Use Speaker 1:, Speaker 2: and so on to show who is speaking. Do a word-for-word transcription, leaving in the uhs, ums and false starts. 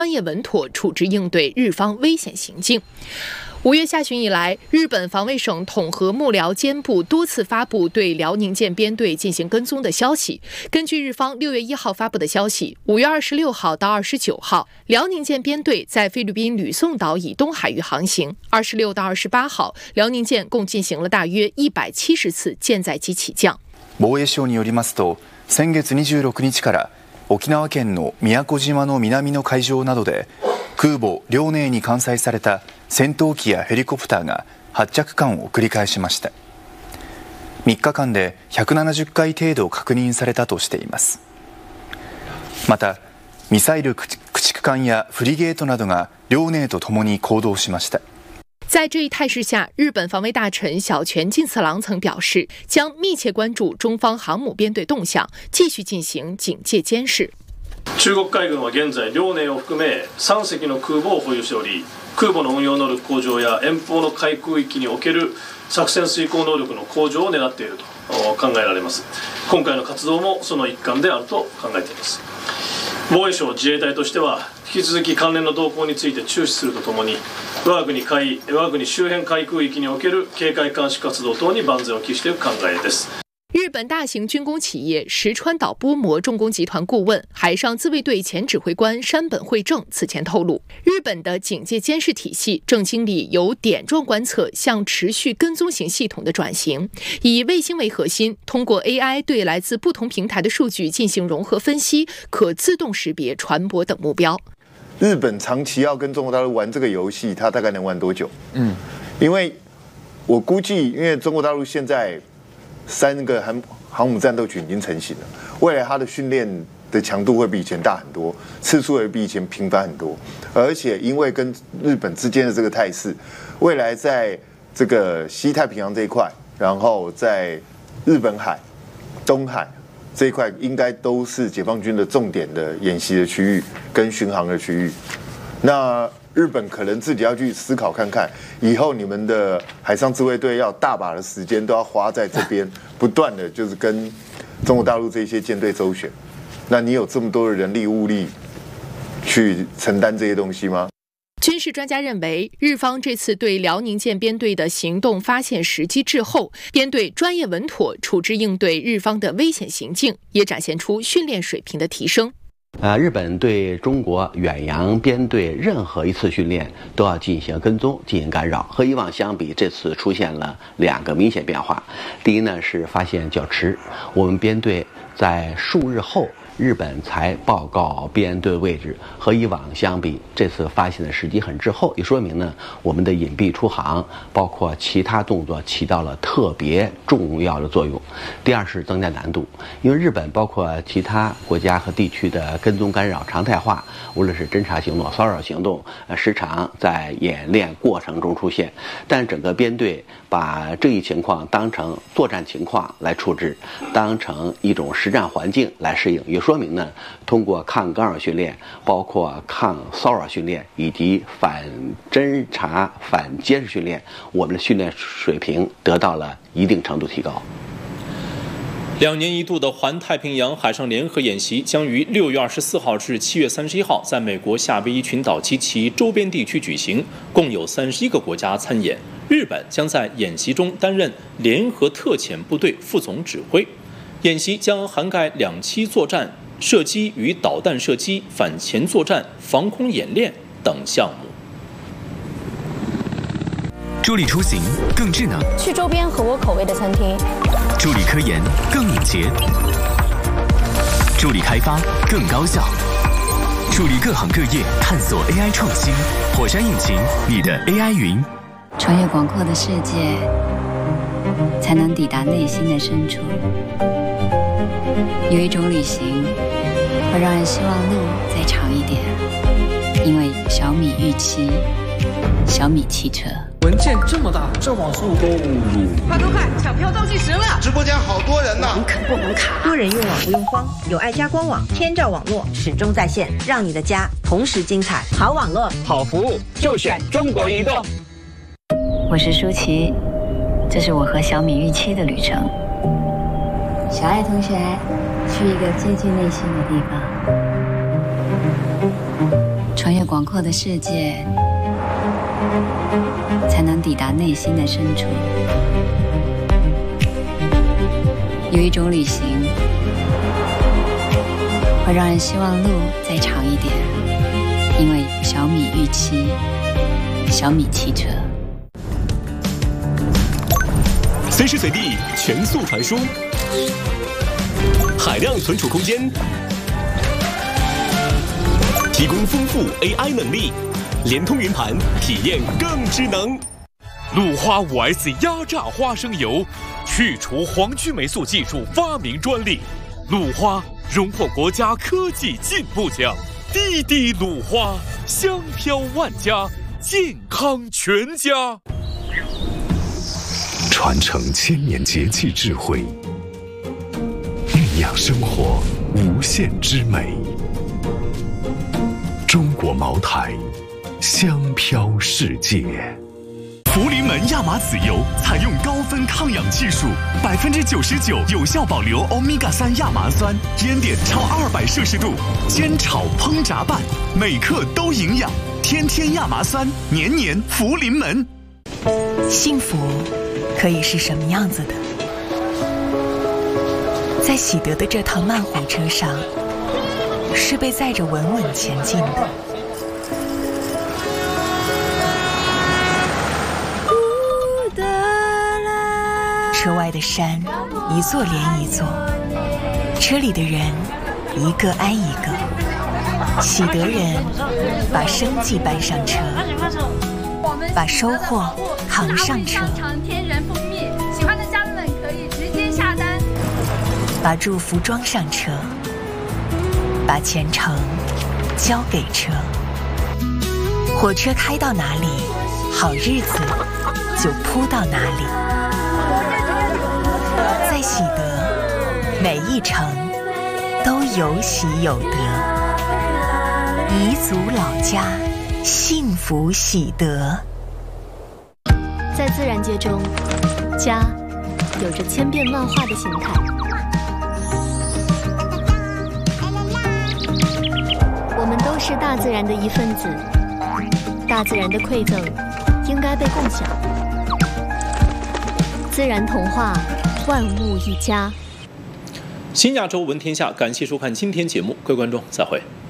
Speaker 1: 专业稳妥处置应对日方危险行径。五月下旬以来，日本防卫省统合幕僚监部多次发布对辽宁舰编队进行跟踪的消息。根据日方六月一号发布的消息，五月二十六号到二十九号，辽宁舰编队在菲律宾吕宋岛以东海域航行。二十六到二十八号，辽宁舰共进行了大约一百七十次舰载机起降。
Speaker 2: 防衛省によりますと、先月二十六日から沖縄県の宮古島の南の海上などで空母遼寧に艦載された戦闘機やヘリコプターが発着艦を繰り返しました。みっかかんでひゃくななじゅっかい程度確認されたとしています。またミサイル駆逐艦やフリゲートなどが遼寧とともに行動しました。
Speaker 1: 在这一态势下，日本防卫大臣小泉进次郎曾表示，将密切关注中方航母编队动向，继续进行警戒监视。
Speaker 3: 中国海軍は現在遼寧を含めさん隻の空母を保有しており、空母の運用能力向上や遠方の海空域における作戦遂行能力の向上を狙っていると考えられます。今回の活動もその一環であると考えています。防衛省自衛隊としては引き続き関連の動向について注視するとともに、我が国海我が国周辺海空域における警戒監視活動等に万全を期していく考えです。
Speaker 1: 日本大型军工企业石川岛波摩重工集团顾问、海上自卫队前指挥官山本惠正此前透露，日本的警戒监视体系正经历由点状观测向持续跟踪型系统的转型，以卫星为核心，通过 A I 对来自不同平台的数据进行融合分析，可自动识别船舶等目标。
Speaker 4: 日本长期要跟中国大陆玩这个游戏，它大概能玩多久？嗯，因为我估计，因为中国大陆现在三个航航母战斗群已经成型了，未来它的训练的强度会比以前大很多，次数也比以前频繁很多，而且因为跟日本之间的这个态势，未来在这个西太平洋这一块，然后在日本海、东海这一块，应该都是解放军的重点的演习的区域跟巡航的区域。那日本可能自己要去思考看看，以后你们的海上自卫队要大把的时间都要花在这边，不断的就是跟中国大陆这些舰队周旋。那你有这么多的人力物力去承担这些东西吗？
Speaker 1: 军事专家认为，日方这次对辽宁舰编队的行动发现时机滞后，编队专业稳妥处置应对日方的危险行径，也展现出训练水平的提升。
Speaker 5: 呃，日本对中国远洋编队任何一次训练都要进行跟踪、进行干扰。和以往相比，这次出现了两个明显变化。第一呢是发现较迟，我们编队在数日后，日本才报告编队位置，和以往相比，这次发现的时机很滞后，也说明呢我们的隐蔽出航，包括其他动作起到了特别重要的作用。第二是增加难度，因为日本包括其他国家和地区的跟踪干扰常态化，无论是侦察行动、骚扰行动，呃，时常在演练过程中出现。但整个编队把这一情况当成作战情况来处置，当成一种实战环境来适应，也说明呢，通过抗干扰训练，包括抗骚扰训练以及反侦察、反监视训练，我们的训练水平得到了一定程度提高。
Speaker 6: 两年一度的环太平洋海上联合演习将于六月二十四号至七月三十一号在美国夏威夷群岛及其周边地区举行，共有三十一个国家参演。日本将在演习中担任联合特遣部队副总指挥。演习将涵盖两栖作战、射击与导弹射击、反潜作战、防空演练等项目。
Speaker 7: 助力出行更智能，
Speaker 8: 去周边合我口味的餐厅；
Speaker 7: 助力科研更敏捷，助力开发更高效，助力各行各业探索 A I 创新。火山引擎，你的 A I 云。
Speaker 9: 穿越广阔的世界，才能抵达内心的深处。有一种旅行，会让人希望路再长一点，因为小米预期，小米汽车。
Speaker 10: 文件这么大，这网速够鲁。
Speaker 11: 快快快，抢票倒计时了！
Speaker 12: 直播间好多人呢，
Speaker 11: 网可不能卡。多人用网不用慌，有爱家官网，天照网络始终在线，让你的家同时精彩。好网络，
Speaker 13: 好服务，就选中国移动。
Speaker 9: 我是舒淇，这是我和小米预期的旅程。小爱同学，去一个接近内心的地方。穿穿越广阔的世界，才能抵达内心的深处。有一种旅行，会让人希望路再长一点，因为小米预期，小米汽车。
Speaker 7: 随时随地全速传输，海量存储空间，提供丰富 A I 能力，联通云盘，体验更智能。
Speaker 12: 鲁花 五 S 压榨花生油，去除黄曲霉素技术发明专利。鲁花荣获国家科技进步奖。滴滴鲁花，香飘万家，健康全家。
Speaker 14: 传承千年节气智慧，酝酿生活无限之美。中国茅台，香飘世界。
Speaker 7: 福临门亚麻籽油采用高分抗氧技术，百分之九十九有效保留欧米伽三亚麻酸，烟点超二百摄氏度，煎炒烹炸拌，每克都营养。天天亚麻酸，年年福临门。
Speaker 15: 幸福可以是什么样子的？在喜得的这趟慢火车上，是被载着稳稳前进的。车外的山，一座连一座，车里的人，一个挨一个。喜得人把生计搬上车，把收获扛上车。
Speaker 16: 天然蜂蜜，喜欢的家人们可以直接下单。
Speaker 15: 把祝福装上车，把前程交给车。火车开到哪里，好日子就铺到哪里。在喜得，每一程都有喜有得。彝族老家，幸福喜得。
Speaker 17: 在自然界中，家有着千变万化的形态。我们都是大自然的一份子，大自然的馈赠应该被共享。自然童话，万物一家。
Speaker 6: 新亚洲闻天下，感谢收看今天节目，各位观众再会。